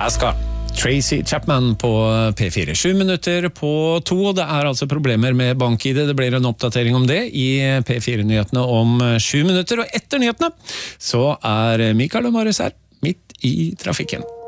Her skal Tracy Chapman på P4. 7 minutter på 2. Det altså problemer med BankID. Det blir en oppdatering om det i P4-nyhetene om 7 minutter. Og etter nyhetene så Mikael og Marius her, midt i trafikken.